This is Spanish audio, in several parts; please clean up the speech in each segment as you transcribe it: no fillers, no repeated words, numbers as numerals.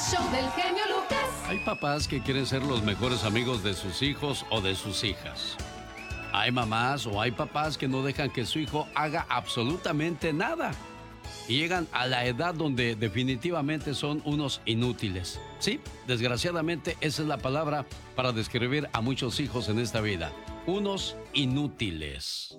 show del genio Lucas. Hay papás que quieren ser los mejores amigos de sus hijos o de sus hijas. Hay mamás o hay papás que no dejan que su hijo haga absolutamente nada. Y llegan a la edad donde definitivamente son unos inútiles. Sí, desgraciadamente esa es la palabra para describir a muchos hijos en esta vida. Unos inútiles.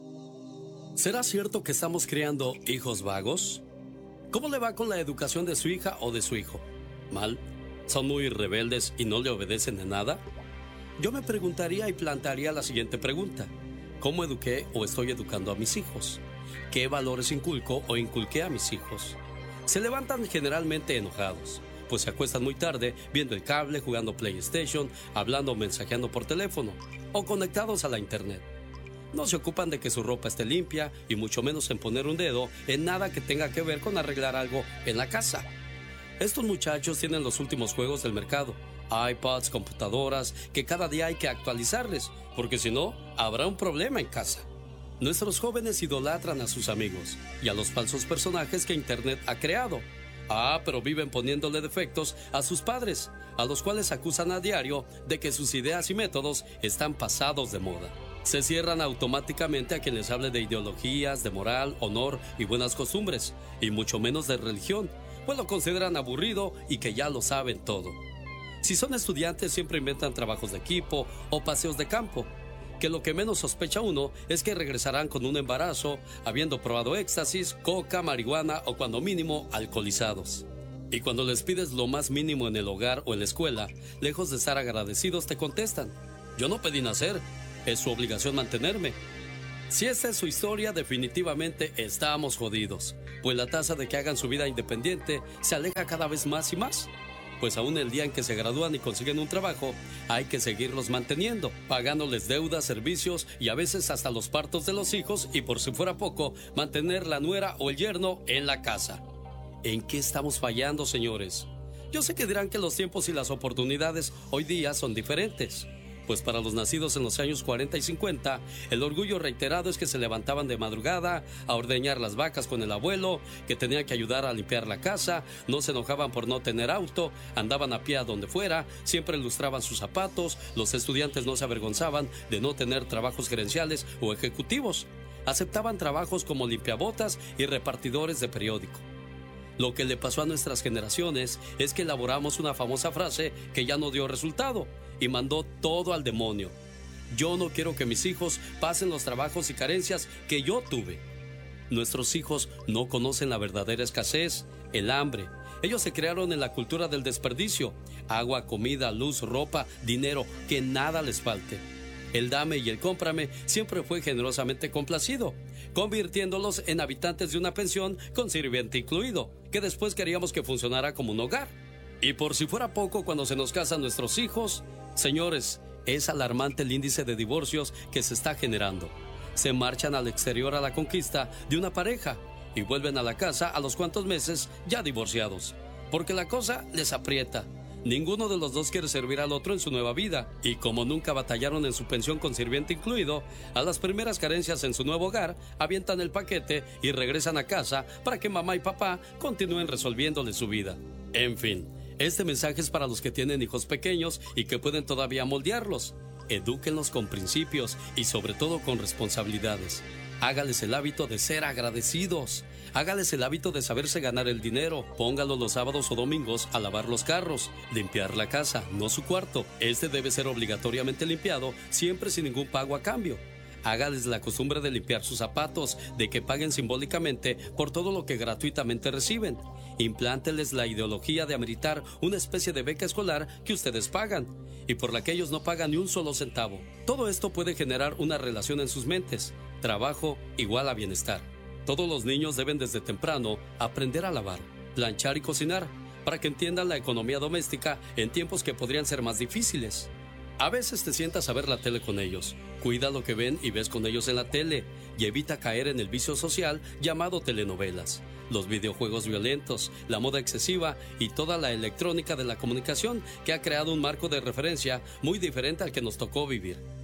¿Será cierto que estamos criando hijos vagos? ¿Cómo le va con la educación de su hija o de su hijo? ¿Mal? ¿Son muy rebeldes y no le obedecen en nada? Yo me preguntaría y plantearía la siguiente pregunta. ¿Cómo eduqué o estoy educando a mis hijos? ¿Qué valores inculco o inculqué a mis hijos? Se levantan generalmente enojados, pues se acuestan muy tarde viendo el cable, jugando PlayStation, hablando o mensajeando por teléfono, o conectados a la internet. No se ocupan de que su ropa esté limpia y mucho menos en poner un dedo en nada que tenga que ver con arreglar algo en la casa. Estos muchachos tienen los últimos juegos del mercado, iPads, computadoras, que cada día hay que actualizarles, porque si no, habrá un problema en casa. Nuestros jóvenes idolatran a sus amigos y a los falsos personajes que Internet ha creado. Pero viven poniéndole defectos a sus padres, a los cuales acusan a diario de que sus ideas y métodos están pasados de moda. Se cierran automáticamente a quien les hable de ideologías, de moral, honor y buenas costumbres, y mucho menos de religión, pues lo consideran aburrido y que ya lo saben todo. Si son estudiantes, siempre inventan trabajos de equipo o paseos de campo, que lo que menos sospecha uno es que regresarán con un embarazo, habiendo probado éxtasis, coca, marihuana o cuando mínimo alcoholizados. Y cuando les pides lo más mínimo en el hogar o en la escuela, lejos de estar agradecidos te contestan: yo no pedí nacer, es su obligación mantenerme. Si esta es su historia, definitivamente estamos jodidos, pues la tasa de que hagan su vida independiente se aleja cada vez más y más. Pues aún el día en que se gradúan y consiguen un trabajo, hay que seguirlos manteniendo, pagándoles deudas, servicios y a veces hasta los partos de los hijos y por si fuera poco, mantener la nuera o el yerno en la casa. ¿En qué estamos fallando, señores? Yo sé que dirán que los tiempos y las oportunidades hoy día son diferentes. Pues para los nacidos en los años 40 y 50, el orgullo reiterado es que se levantaban de madrugada a ordeñar las vacas con el abuelo, que tenían que ayudar a limpiar la casa, no se enojaban por no tener auto, andaban a pie a donde fuera, siempre lustraban sus zapatos, los estudiantes no se avergonzaban de no tener trabajos gerenciales o ejecutivos, aceptaban trabajos como limpiabotas y repartidores de periódico. Lo que le pasó a nuestras generaciones es que elaboramos una famosa frase que ya no dio resultado y mandó todo al demonio. Yo no quiero que mis hijos pasen los trabajos y carencias que yo tuve. Nuestros hijos no conocen la verdadera escasez, el hambre. Ellos se crearon en la cultura del desperdicio: agua, comida, luz, ropa, dinero, que nada les falte. El dame y el cómprame siempre fue generosamente complacido, convirtiéndolos en habitantes de una pensión con sirviente incluido, que después queríamos que funcionara como un hogar. Y por si fuera poco, cuando se nos casan nuestros hijos, señores, es alarmante el índice de divorcios que se está generando. Se marchan al exterior a la conquista de una pareja y vuelven a la casa a los cuantos meses ya divorciados, porque la cosa les aprieta. Ninguno de los dos quiere servir al otro en su nueva vida, y como nunca batallaron en su pensión con sirviente incluido, a las primeras carencias en su nuevo hogar, avientan el paquete y regresan a casa para que mamá y papá continúen resolviéndole su vida. En fin, este mensaje es para los que tienen hijos pequeños y que pueden todavía moldearlos. Edúquenlos con principios y sobre todo con responsabilidades. Hágales el hábito de ser agradecidos. Hágales el hábito de saberse ganar el dinero. Póngalos los sábados o domingos a lavar los carros, limpiar la casa, no su cuarto. Este debe ser obligatoriamente limpiado, siempre sin ningún pago a cambio. Hágales la costumbre de limpiar sus zapatos, de que paguen simbólicamente por todo lo que gratuitamente reciben. Implánteles la ideología de ameritar una especie de beca escolar que ustedes pagan y por la que ellos no pagan ni un solo centavo. Todo esto puede generar una relación en sus mentes: trabajo igual a bienestar. Todos los niños deben desde temprano aprender a lavar, planchar y cocinar para que entiendan la economía doméstica en tiempos que podrían ser más difíciles. A veces te sientas a ver la tele con ellos. Cuida lo que ven y ves con ellos en la tele y evita caer en el vicio social llamado telenovelas, los videojuegos violentos, la moda excesiva y toda la electrónica de la comunicación que ha creado un marco de referencia muy diferente al que nos tocó vivir.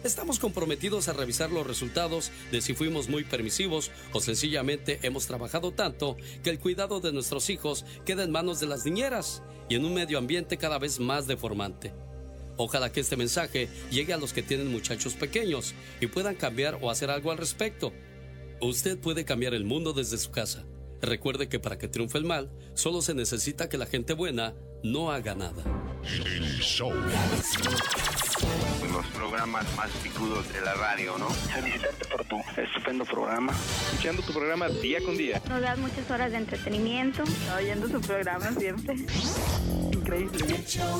Estamos comprometidos a revisar los resultados de si fuimos muy permisivos o sencillamente hemos trabajado tanto que el cuidado de nuestros hijos queda en manos de las niñeras y en un medio ambiente cada vez más deformante. Ojalá que este mensaje llegue a los que tienen muchachos pequeños y puedan cambiar o hacer algo al respecto. Usted puede cambiar el mundo desde su casa. Recuerde que para que triunfe el mal, solo se necesita que la gente buena no haga nada. El show. Los programas más picudos de la radio, ¿no? Felicitarte por tu estupendo programa. Escuchando tu programa día con día. Nos das muchas horas de entretenimiento. Oyendo su programa siempre. Increíble.